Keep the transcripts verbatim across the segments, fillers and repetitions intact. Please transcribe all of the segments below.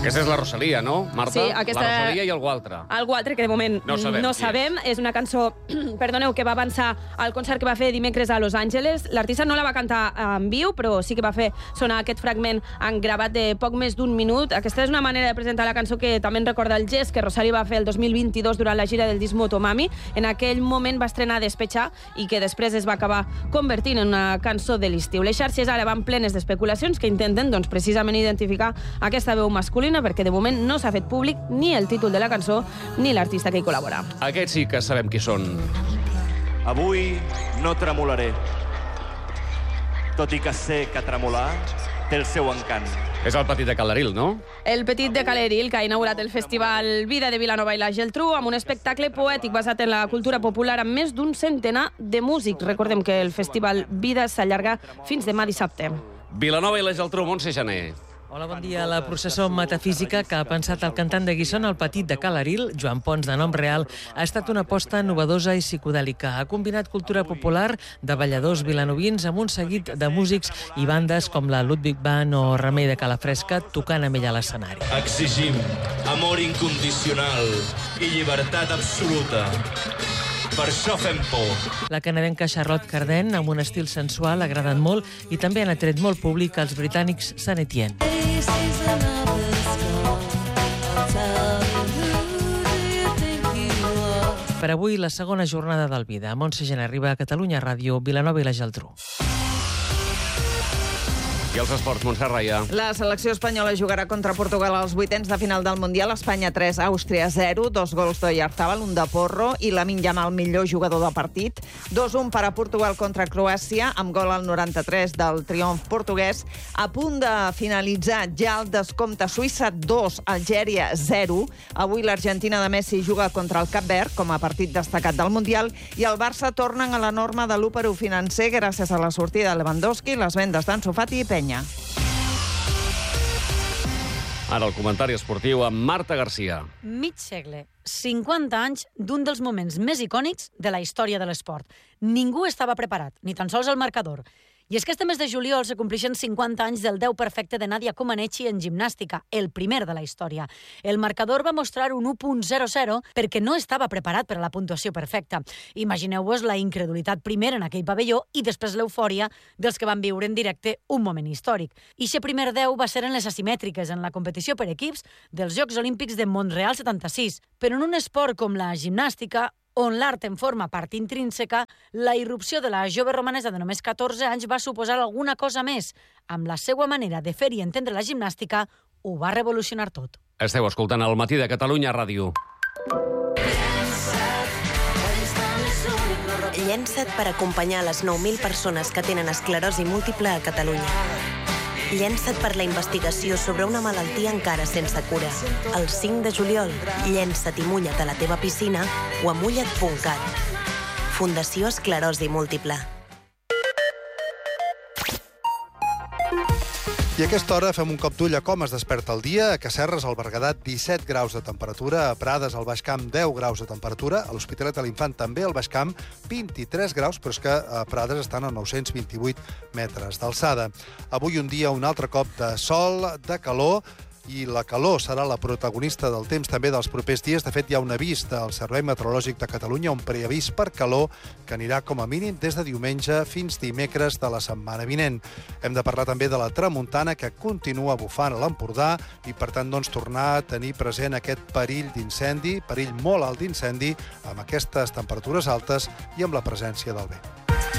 Aquesta és la Rosalia, no, Marta? Sí, aquesta... La Rosalia i algú altre. Algú altre, que de moment no sabem. No sabem. És. és una cançó, perdoneu, que va avançar al concert que va fer dimecres a Los Angeles. L'artista no la va cantar en viu, però sí que va fer sonar aquest fragment en gravat de poc més d'un minut. Aquesta és una manera de presentar la cançó que també en recorda el gest que Rosalia va fer el dos mil vint-i-dos durant la gira del disc Motomami. En aquell moment va estrenar Despechar i que després es va acabar convertint en una cançó de l'estiu. Les xarxes ara van plenes d'especulacions que intenten doncs, precisament identificar aquesta veu masculina perquè de moment no s'ha fet públic ni el títol de la cançó ni l'artista que hi col·labora. Aquests sí que sabem qui són. Avui no tremolaré, tot i que sé que tremolar té el seu encant. És el Petit de Caleril, no? El Petit de Caleril, que ha inaugurat el festival Vida de Vilanova i la Geltrú amb un espectacle poètic basat en la cultura popular amb més d'un centenar de músics. Recordem que el festival Vida s'allarga fins demà dissabte. Vilanova i la Geltrú, Montse Janer. Hola, bon dia. La processó metafísica que ha pensat el cantant de Guissona, el Petit de Caleril, Joan Pons, de nom real, ha estat una aposta novedosa i psicodèlica. Ha combinat cultura popular de balladors vilanovins amb un seguit de músics i bandes com la Ludwig Band o Remei de Calafresca tocant amb ella a l'escenari. Exigim amor incondicional i llibertat absoluta. Per això fem por. La canadenca Charlotte Cardin, amb un estil sensual, ha agradat molt i també han atret molt públic als britànics Saint Etienne. Per avui, la segona jornada del Vida. Montse Janer arriba a Catalunya Ràdio, Vilanova i la Geltrú. I els esports, Montserrat Raia. La selecció espanyola jugarà contra Portugal als vuitens de final del Mundial. Espanya tres, Àustria zero, dos gols d'Oyarzabal, un de Porro i Lamine Yamal, millor jugador del partit. dos un per a Portugal contra Croàcia, amb gol al noranta-tres del triomf portuguès. A punt de finalitzar ja el descompte, Suïssa dos, Algèria zero. Avui l'Argentina de Messi juga contra el Cap Verd com a partit destacat del Mundial i el Barça tornen a la norma de l'u per u financer gràcies a la sortida de Lewandowski, les vendes d'Ansu Fati i Penya. Ara el comentari esportiu amb Marta Garcia. Mig segle, cinquanta anys d'un dels moments més icònics de la història de l'esport. Ningú estava preparat, ni tan sols el marcador. I és que este mes de juliol se compleixen cinquanta anys del deu perfecte de Nadia Comaneci en gimnàstica, el primer de la història. El marcador va mostrar un u punt zero zero perquè no estava preparat per a la puntuació perfecta. Imagineu-vos la incredulitat primer en aquell pavelló i després l'eufòria dels que van viure en directe un moment històric. I aquest primer deu va ser en les asimètriques, en la competició per equips dels Jocs Olímpics de Montreal setanta-sis. Però en un esport com la gimnàstica, on l'art en forma part intrínseca, la irrupció de la jove romanesa de només catorze anys va suposar alguna cosa més. Amb la seva manera de fer i entendre la gimnàstica, ho va revolucionar tot. Esteu escoltant el Matí de Catalunya Ràdio. Llença't per acompanyar les nou mil persones que tenen esclerosi múltiple a Catalunya. Llença't per la investigació sobre una malaltia encara sense cura. El cinc de juliol, llença't i mulla't a la teva piscina o a mulla't punt cat. Fundació Esclerosi Múltiple. I a aquesta hora fem un cop d'ull a com es desperta el dia. A Casserres, al Berguedà, disset graus de temperatura. A Prades, al Baix Camp, deu graus de temperatura. A l'Hospitalet de l'Infant, també al Baix Camp, vint-i-tres graus, però és que a Prades estan a nou-cents vint-i-vuit metres d'alçada. Avui un dia, un altre cop de sol, de calor, i la calor serà la protagonista del temps també dels propers dies. De fet, hi ha un avís del Servei Meteorològic de Catalunya, un preavís per calor que anirà com a mínim des de diumenge fins dimecres de la setmana vinent. Hem de parlar també de la tramuntana que continua bufant a l'Empordà i, per tant, doncs, tornar a tenir present aquest perill d'incendi, perill molt alt d'incendi, amb aquestes temperatures altes i amb la presència del vent.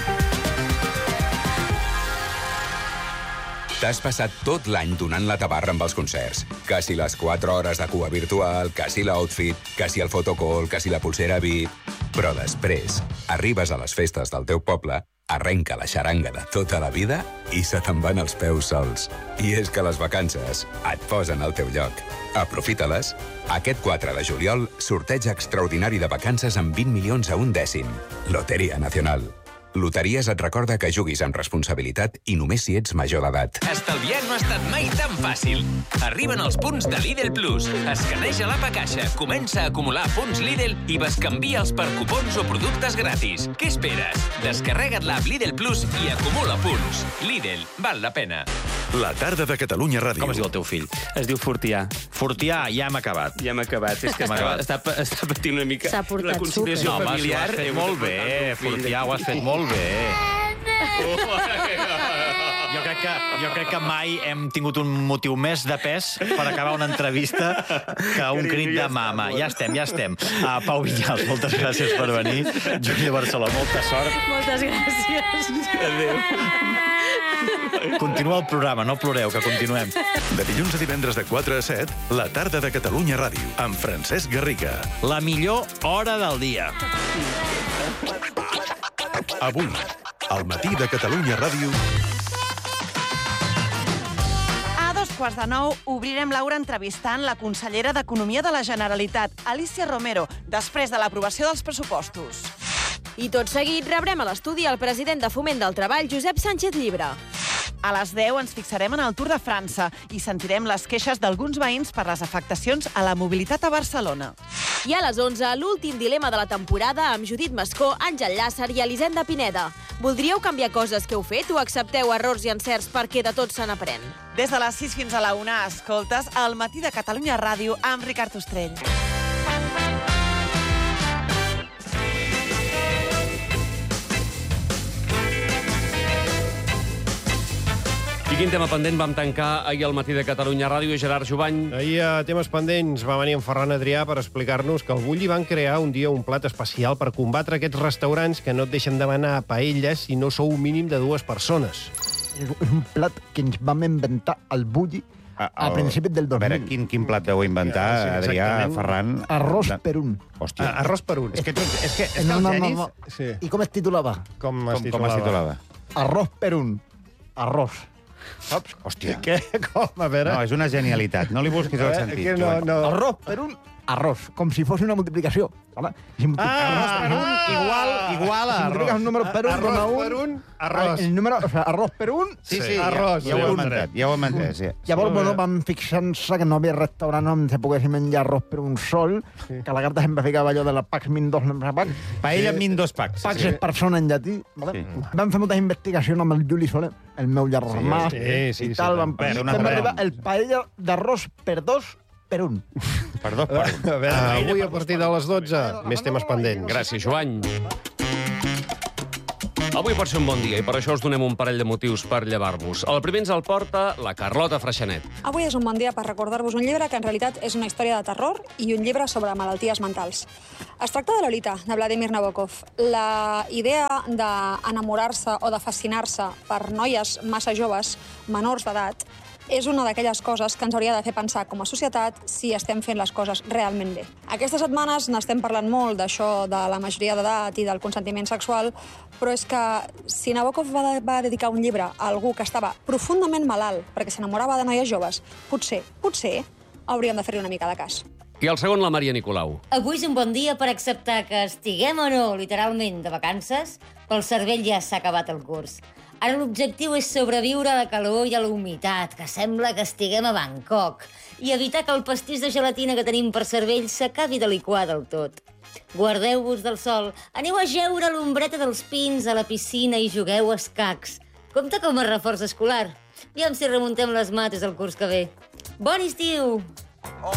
T'has passat tot l'any donant la tabarra amb els concerts. Que si les quatre hores de cua virtual, que si l'outfit, que si el fotocall, que si la pulsera V I P... Però després arribes a les festes del teu poble, arrenca la xaranga de tota la vida i se te'n van els peus sols. I és que les vacances et posen al teu lloc. Aprofita-les. Aquest quatre de juliol, sorteig extraordinari de vacances amb vint milions a un dècim. Loteria Nacional. Loteries et recorda que juguis amb responsabilitat i només si ets major d'edat. Estalviar no ha estat mai tan fàcil. Arriben els punts de Lidl Plus. Escaneja l'app a caixa, comença a acumular punts Lidl i bescanvia'ls per cupons o productes gratis. Què esperes? Descarrega't l'app Lidl Plus i acumula punts. Lidl, val la pena. La tarda de Catalunya Ràdio. Com es diu el teu fill? Es diu Fortià. Fortià, ja hem acabat. Ja hem acabat. És que està, està, està patint una mica la conciliació super. familiar. No, home, ho has fet molt bé, Fortià, ho has fet molt bé. Jo crec, que, jo crec que mai hem tingut un motiu més de pes per acabar una entrevista que un crit de mama. Ja estem, ja estem. Uh, Pau Vinyals, moltes gràcies per venir. Júlia Barceló, molta sort. Moltes gràcies. Adéu. Continua el programa, no ploreu, que continuem. De dilluns a divendres de quatre a set, la tarda de Catalunya Ràdio, amb Francesc Garriga. La millor hora del dia. Avui, al matí de Catalunya Ràdio... A dos quarts de nou obrirem l'hora entrevistant la consellera d'Economia de la Generalitat, Alícia Romero, després de l'aprovació dels pressupostos. I tot seguit rebrem a l'estudi el president de Foment del Treball, Josep Sánchez Llibre. A les deu ens fixarem en el Tour de França i sentirem les queixes d'alguns veïns per les afectacions a la mobilitat a Barcelona. I a les onze, l'últim dilema de la temporada amb Judit Mascó, Àngel Llàcer i Elisenda Pineda. Voldríeu canviar coses que heu fet o accepteu errors i encerts perquè de tot se n'aprèn? Des de les sis fins a la una, escoltes El matí de Catalunya Ràdio amb Ricard Ostrell. I quin tema pendent vam tancar ahir al matí de Catalunya Ràdio? Gerard Jubany. Ahir a temes pendents va venir en Ferran Adrià per explicar-nos que al Bulli van crear un dia un plat especial per combatre aquests restaurants que no et deixen demanar paelles si no sou un mínim de dues persones. És un plat que ens vam inventar al Bulli a principis del dos mil. A veure, quin, quin plat deu inventar, ja, sí, Adrià, Ferran? Arròs per un. Hòstia. Ah, arròs per un. És que, tu, és que, és que no, el no, genis... no, no. Sí. I com es titulava? Com es com, titulava? Com es titulava? Arròs per un. Arròs. Saps? Hòstia. Què? Com? A veure... No, és una genialitat. No li busquis el sentit. Que no, no. Arròs per un. Arròs. Com si fos una multiplicació. Vale? Si ah, arròs per un igual, igual a arròs. Si multipliques un número per un, arròs dona un. per un, arròs. El número, o sigui, arròs per un... Sí, sí, arròs. Ja, ja ho hem entès, ja ho hem entès. Sí. Llavors, bueno, vam fixar-se que no havia restaurant on se pogués menjar arròs per un sol, sí. Que la carta sempre ficava allò de la Pax min dos pax. Paella min dos pax. Pax sí. És persona en llatí. Vale? Sí. Vam fer moltes investigacions amb el Juli Soler, el meu germà, sí, sí, sí, i tal. Sí, vam arribar el paella d'arròs per dos per un. Per dos per un. A veure, avui a partir de les dotze, més temes pendents. Gràcies, Joan. Avui pot ser un bon dia i per això us donem un parell de motius per llevar-vos. El primer ens el porta la Carlota Freixanet. Avui és un bon dia per recordar-vos un llibre que en realitat és una història de terror i un llibre sobre malalties mentals. Es tracta de Lolita, de Vladimir Nabokov. La idea d'enamorar-se o de fascinar-se per noies massa joves, menors d'edat, és una d'aquelles coses que ens hauria de fer pensar com a societat si estem fent les coses realment bé. Aquestes setmanes n'estem parlant molt d'això de la majoria d'edat i del consentiment sexual, però és que si Nabokov va, va dedicar un llibre a algú que estava profundament malalt perquè s'enamorava de noies joves, potser, potser hauríem de fer-li una mica de cas. I el segon, la Maria Nicolau. Avui és un bon dia per acceptar que estiguem o no, literalment, de vacances, pel cervell ja s'ha acabat el curs. Ara l'objectiu és sobreviure a la calor i a la humitat, que sembla que estiguem a Bangkok, i evitar que el pastís de gelatina que tenim per cervell s'acabi de liquar del tot. Guardeu-vos del sol, aneu a jeure a l'ombreta dels pins a la piscina i jugueu a escacs. Compte com a reforç escolar. Aviam si remuntem les mates el curs que ve. Bon estiu!